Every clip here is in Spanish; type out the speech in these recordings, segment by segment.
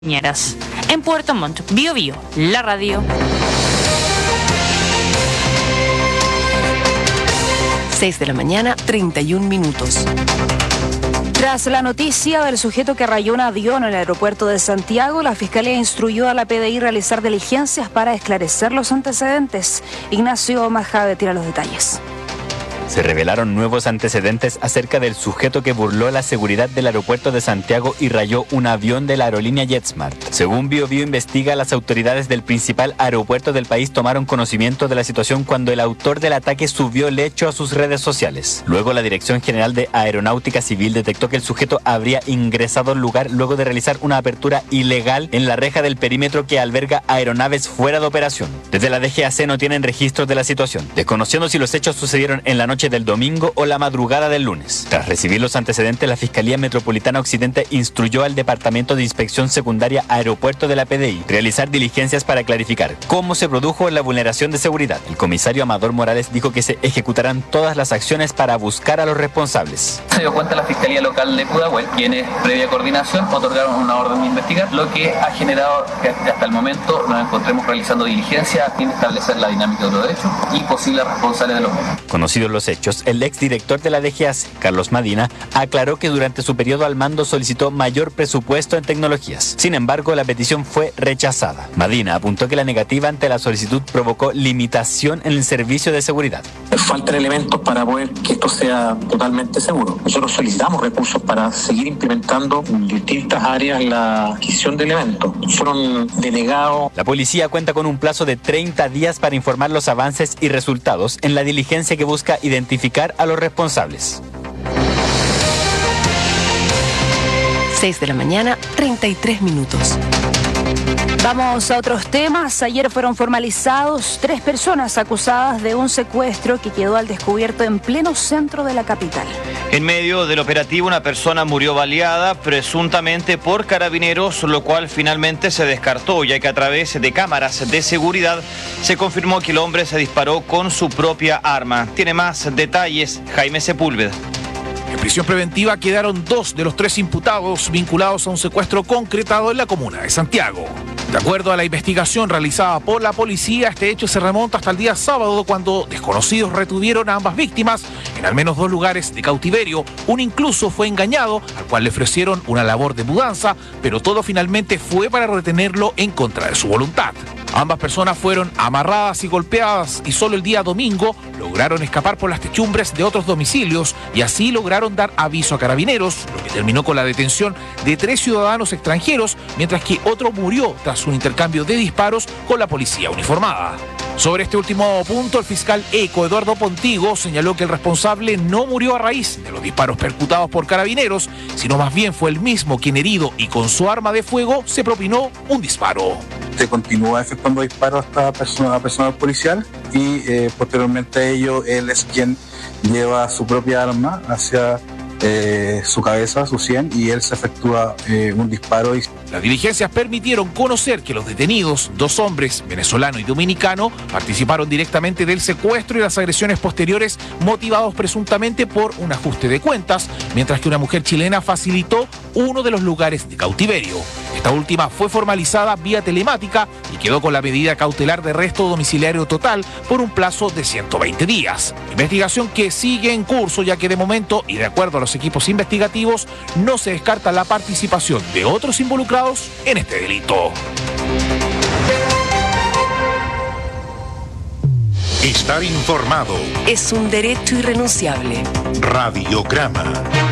En Puerto Montt, Bío Bío, la radio. 6 de la mañana, 31 minutos. Tras la noticia del sujeto que rayó un avión en el aeropuerto de Santiago, la Fiscalía instruyó a la PDI realizar diligencias para esclarecer los antecedentes. Ignacio Majade tira los detalles. Se revelaron nuevos antecedentes acerca del sujeto que burló la seguridad del aeropuerto de Santiago y rayó un avión de la aerolínea JetSmart. Según Bío Bío investiga, las autoridades del principal aeropuerto del país tomaron conocimiento de la situación cuando el autor del ataque subió el hecho a sus redes sociales. Luego, la Dirección General de Aeronáutica Civil detectó que el sujeto habría ingresado al lugar luego de realizar una apertura ilegal en la reja del perímetro que alberga aeronaves fuera de operación. Desde la DGAC no tienen registros de la situación, desconociendo si los hechos sucedieron en la noche del domingo o la madrugada del lunes. Tras recibir los antecedentes, la Fiscalía Metropolitana Occidente instruyó al Departamento de Inspección Secundaria Aeropuerto de la PDI realizar diligencias para clarificar cómo se produjo la vulneración de seguridad. El comisario Amador Morales dijo que se ejecutarán todas las acciones para buscar a los responsables. Se dio cuenta la Fiscalía Local de Pudahuel, quienes, previa coordinación, otorgaron una orden de investigar, lo que ha generado que hasta el momento nos encontremos realizando diligencias a fin de establecer la dinámica de los hechos y posibles responsables de los mismos. Conocidos los hechos, el exdirector de la DGAC, Carlos Madina, aclaró que durante su periodo al mando solicitó mayor presupuesto en tecnologías. Sin embargo, la petición fue rechazada. Madina apuntó que la negativa ante la solicitud provocó limitación en el servicio de seguridad. Faltan elementos para poder que esto sea totalmente seguro. Nosotros solicitamos recursos para seguir implementando en distintas áreas la adquisición de elementos. Fueron denegados. La policía cuenta con un plazo de 30 días para informar los avances y resultados en la diligencia que busca identificar a los responsables. 6 de la mañana, 33 minutos. Vamos a otros temas. Ayer fueron formalizados 3 personas acusadas de un secuestro que quedó al descubierto en pleno centro de la capital. En medio del operativo, una persona murió baleada, presuntamente por carabineros, lo cual finalmente se descartó, ya que a través de cámaras de seguridad se confirmó que el hombre se disparó con su propia arma. Tiene más detalles Jaime Sepúlveda. En prisión preventiva quedaron 2 de los 3 imputados vinculados a un secuestro concretado en la comuna de Santiago. De acuerdo a la investigación realizada por la policía, este hecho se remonta hasta el día sábado, cuando desconocidos retuvieron a ambas víctimas en al menos 2 lugares de cautiverio. Uno incluso fue engañado, al cual le ofrecieron una labor de mudanza, pero todo finalmente fue para retenerlo en contra de su voluntad. Ambas personas fueron amarradas y golpeadas y solo el día domingo lograron escapar por las techumbres de otros domicilios y así lograron dar aviso a carabineros, lo que terminó con la detención de 3 ciudadanos extranjeros, mientras que otro murió tras un intercambio de disparos con la policía uniformada. Sobre este último punto, el fiscal ECO, Eduardo Pontigo, señaló que el responsable no murió a raíz de los disparos percutados por carabineros, sino más bien fue el mismo quien, herido y con su arma de fuego, se propinó un disparo. Se continúa efectuando disparos a personal policial y posteriormente a ello él es quien lleva su propia arma hacia su cabeza, su sien, y él se efectúa un disparo. Las diligencias permitieron conocer que los detenidos, 2 hombres, venezolano y dominicano, participaron directamente del secuestro y las agresiones posteriores, motivados presuntamente por un ajuste de cuentas, mientras que una mujer chilena facilitó uno de los lugares de cautiverio. Esta última fue formalizada vía telemática y quedó con la medida cautelar de arresto domiciliario total por un plazo de 120 días. Investigación que sigue en curso, ya que de momento, y de acuerdo a los equipos investigativos, no se descarta la participación de otros involucrados en este delito. Estar informado es un derecho irrenunciable. Radiograma.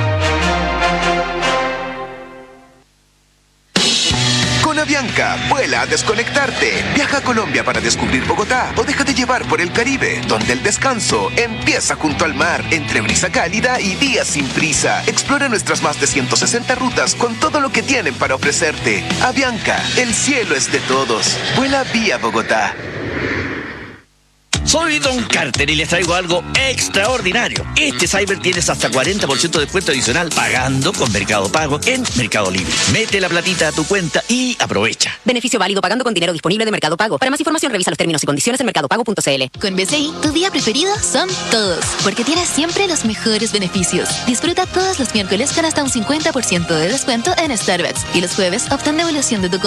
Con Avianca, vuela a desconectarte. Viaja a Colombia para descubrir Bogotá o déjate llevar por el Caribe, donde el descanso empieza junto al mar, entre brisa cálida y días sin prisa. Explora nuestras más de 160 rutas con todo lo que tienen para ofrecerte. Avianca, el cielo es de todos. Vuela vía Bogotá. Soy Don Carter y les traigo algo extraordinario. Este Cyber tienes hasta 40% de descuento adicional pagando con Mercado Pago en Mercado Libre. Mete la platita a tu cuenta y aprovecha. Beneficio válido pagando con dinero disponible de Mercado Pago. Para más información revisa los términos y condiciones en mercadopago.cl. Con BCI, tu día preferido son todos, porque tienes siempre los mejores beneficios. Disfruta todos los miércoles con hasta un 50% de descuento en Starbucks y los jueves obtén devolución de tu